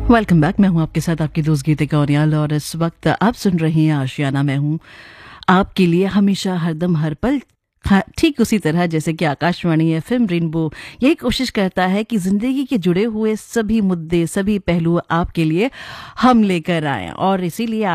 Welcome back. मैं हूं आपके साथ आपकी दोस्त गीतिका कौनियाल और इस वक्त आप सुन रही हैं आशियाना। मैं हूं आपके लिए हमेशा हरदम हर पल ठीक उसी तरह जैसे कि आकाशवाणी एफएम रेनबो यही कोशिश करता है कि जिंदगी के जुड़े हुए सभी मुद्दे सभी पहलू आपके लिए हम लेकर आए और इसीलिए